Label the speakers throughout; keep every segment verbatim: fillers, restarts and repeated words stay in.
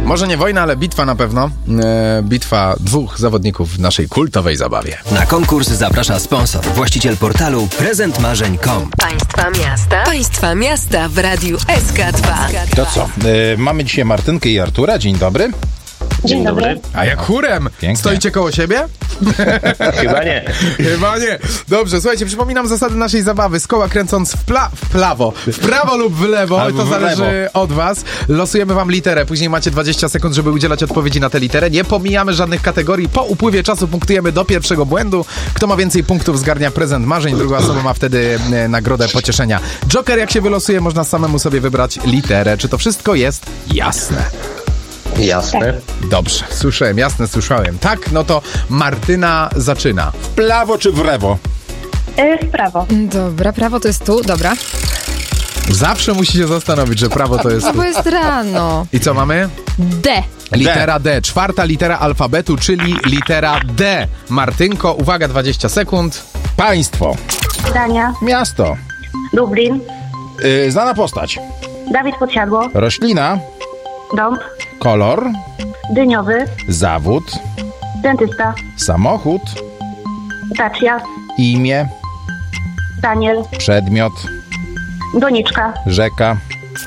Speaker 1: Może nie wojna, ale bitwa na pewno. E, bitwa dwóch zawodników w naszej kultowej zabawie.
Speaker 2: Na konkurs zaprasza sponsor, właściciel portalu prezent marzeń kropka com.
Speaker 3: Państwa miasta. Państwa miasta w Radiu S K dwa.
Speaker 4: To co? E, mamy dzisiaj Martynkę i Artura. Dzień dobry.
Speaker 5: Dzień dobry.
Speaker 1: A jak chórem?
Speaker 4: Pięknie.
Speaker 1: Stoicie koło siebie?
Speaker 5: Chyba nie.
Speaker 1: Chyba nie. Dobrze, słuchajcie, przypominam zasady naszej zabawy. Z koła kręcąc w, pla- w prawo, w prawo lub w lewo,
Speaker 4: Albo
Speaker 1: to
Speaker 4: w
Speaker 1: zależy
Speaker 4: lewo.
Speaker 1: od was. Losujemy wam literę, później macie dwadzieścia sekund, żeby udzielać odpowiedzi na tę literę. Nie pomijamy żadnych kategorii. Po upływie czasu punktujemy do pierwszego błędu. Kto ma więcej punktów, zgarnia prezent marzeń, druga osoba ma wtedy e, nagrodę pocieszenia. Joker, jak się wylosuje, można samemu sobie wybrać literę. Czy to wszystko jest jasne?
Speaker 5: Jasne.
Speaker 1: Dobrze, słyszałem, jasne, słyszałem. Tak, no to Martyna zaczyna.
Speaker 4: W prawo czy w lewo?
Speaker 6: W prawo.
Speaker 7: Dobra, prawo to jest tu, dobra.
Speaker 1: Zawsze musicie zastanowić, że prawo to jest
Speaker 7: A
Speaker 1: tu.
Speaker 7: bo jest rano.
Speaker 1: I co mamy?
Speaker 7: D.
Speaker 1: Litera D. Czwarta litera alfabetu, czyli litera D. Martynko, uwaga, dwadzieścia sekund.
Speaker 4: Państwo.
Speaker 6: Dania.
Speaker 4: Miasto.
Speaker 6: Lublin.
Speaker 4: Yy, znana postać.
Speaker 6: Dawid Podsiadło.
Speaker 4: Roślina.
Speaker 6: Dąb.
Speaker 4: Kolor.
Speaker 6: Dyniowy.
Speaker 4: Zawód.
Speaker 6: Dentysta.
Speaker 4: Samochód.
Speaker 6: Dacia.
Speaker 4: Imię.
Speaker 6: Daniel.
Speaker 4: Przedmiot.
Speaker 6: Doniczka.
Speaker 4: Rzeka.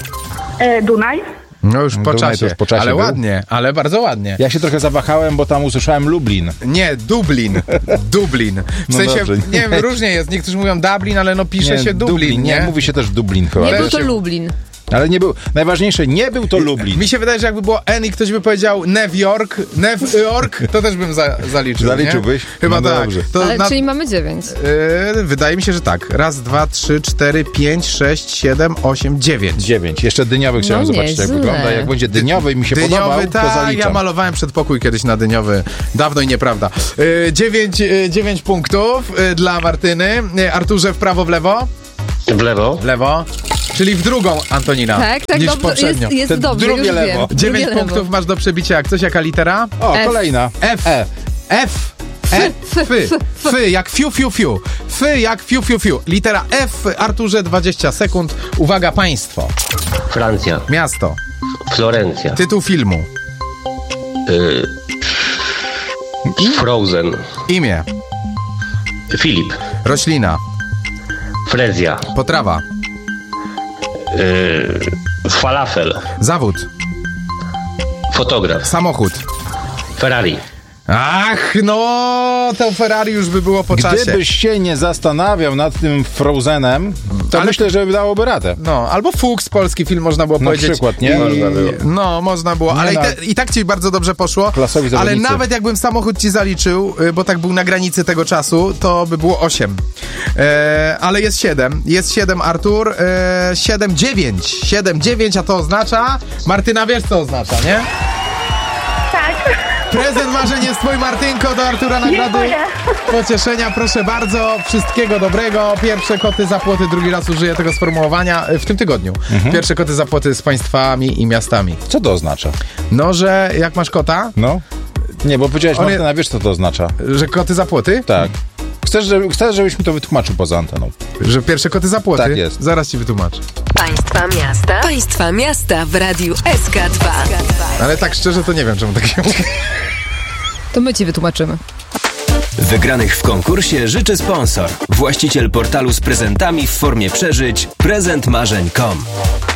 Speaker 6: E, Dunaj.
Speaker 1: No już po
Speaker 4: Dunaj to
Speaker 1: czasie.
Speaker 4: już po czasie
Speaker 1: ale
Speaker 4: był.
Speaker 1: ładnie, ale bardzo ładnie.
Speaker 4: Ja się trochę zawahałem, bo tam usłyszałem Lublin.
Speaker 1: Nie, Dublin. Dublin. W
Speaker 4: No
Speaker 1: sensie,
Speaker 4: dobrze.
Speaker 1: nie wiem, różnie jest. Niektórzy mówią Dublin, ale no pisze się Dublin, nie?
Speaker 4: Nie, mówi się też Dublin chyba.
Speaker 7: Nie
Speaker 1: Ale
Speaker 7: był to
Speaker 1: się-
Speaker 7: Lublin.
Speaker 4: Ale nie był, najważniejsze, nie był to Lublin.
Speaker 1: Mi się wydaje, że jakby było N i ktoś by powiedział New York, New York, to też bym za, zaliczył,
Speaker 4: Zaliczyłbyś?
Speaker 1: nie? Chyba
Speaker 4: No
Speaker 1: tak.
Speaker 4: dobrze.
Speaker 1: To
Speaker 7: Ale
Speaker 1: na,
Speaker 7: czyli mamy dziewięć.
Speaker 1: yy, wydaje mi się, że tak. Raz, dwa, trzy, cztery, pięć, sześć, siedem, osiem, dziewięć.
Speaker 4: Dziewięć. Jeszcze dyniowy chciałem
Speaker 7: No
Speaker 4: zobaczyć, jak
Speaker 7: nieźle.
Speaker 4: wygląda. Jak będzie dyniowy i mi się podobał,
Speaker 1: Dyniowy,
Speaker 4: to
Speaker 1: tak, ja
Speaker 4: zaliczam.
Speaker 1: malowałem przedpokój kiedyś na dyniowy. Dawno i nieprawda. Yy, dziewięć, yy, dziewięć punktów yy, dla Martyny. Yy, Arturze, w prawo, w lewo?
Speaker 5: W lewo.
Speaker 1: W lewo. Czyli w drugą, Antonina,
Speaker 7: Tak, tak,
Speaker 1: niż
Speaker 7: dobrze,
Speaker 1: poprzednio.
Speaker 7: jest, jest
Speaker 4: Te
Speaker 7: dobrze,
Speaker 4: drugie
Speaker 7: już
Speaker 4: lewo.
Speaker 7: wiem.
Speaker 1: Dziewięć
Speaker 7: Drugie
Speaker 1: punktów
Speaker 7: lewo.
Speaker 1: masz do przebicia. Jak coś, jaka litera?
Speaker 4: O,
Speaker 7: F.
Speaker 4: kolejna.
Speaker 1: F.
Speaker 4: E.
Speaker 1: F. E. Fy. Fy, jak fiu, fiu, fiu. Fy, jak fiu, fiu, fiu. Litera F. Arturze, dwadzieścia sekund. Uwaga, państwo.
Speaker 5: Francja.
Speaker 1: Miasto.
Speaker 5: Florencja.
Speaker 1: Tytuł filmu.
Speaker 5: Y, Frozen.
Speaker 1: Imię.
Speaker 5: Filip.
Speaker 1: Roślina.
Speaker 5: Frezja.
Speaker 1: Potrawa.
Speaker 5: Y, falafel.
Speaker 1: Zawód.
Speaker 5: Fotograf.
Speaker 1: Samochód.
Speaker 5: Ferrari.
Speaker 1: Ach, no, to Ferrari już by było po czasie.
Speaker 4: Gdybyś się nie zastanawiał nad tym Frozenem, to
Speaker 1: Ale-
Speaker 4: myślę, że dałoby radę.
Speaker 1: No, albo Fuchs, polski film, można było
Speaker 4: Na
Speaker 1: powiedzieć.
Speaker 4: przykład, nie?
Speaker 1: I,
Speaker 4: Można
Speaker 5: było.
Speaker 1: No, można było,
Speaker 4: Nie
Speaker 1: ale
Speaker 4: na-
Speaker 1: i, te, i tak ci bardzo dobrze poszło.
Speaker 4: Klasowi
Speaker 1: Ale
Speaker 4: zawodnicy.
Speaker 1: nawet jakbym samochód ci zaliczył, y, bo tak był na granicy tego czasu, to by było osiem. E, ale jest siedem. Jest siedem, Artur. E, siedem, dziewięć. siedem, dziewięć, a to oznacza... Martyna, wiesz co oznacza, nie?
Speaker 6: Tak.
Speaker 1: Prezent marzeń jest twój, Martynko, do Artura nagrody.
Speaker 6: Dziękuję.
Speaker 1: Pocieszenia, proszę bardzo. Wszystkiego dobrego. Pierwsze koty za płoty, drugi raz użyję tego sformułowania w tym tygodniu.
Speaker 4: Mhm.
Speaker 1: Pierwsze koty za płoty z państwami i miastami.
Speaker 4: Co to oznacza?
Speaker 1: No, że jak masz kota,
Speaker 4: No? Nie, bo powiedziałeś,
Speaker 1: On je-
Speaker 4: Martyna, wiesz co to oznacza?
Speaker 1: że koty za płoty?
Speaker 4: Tak. Chcesz, żeby, chcesz, żebyś mi to wytłumaczył poza anteną.
Speaker 1: Że pierwsze koty za płoty?
Speaker 4: Tak jest.
Speaker 1: Zaraz ci wytłumaczę.
Speaker 3: Państwa miasta. Państwa miasta w Radiu S K dwa.
Speaker 1: Ale tak szczerze to nie wiem, czemu tak się mówi.
Speaker 7: To my ci wytłumaczymy.
Speaker 2: Wygranych w konkursie życzy sponsor, właściciel portalu z prezentami w formie przeżyć prezent marzeń kropka com.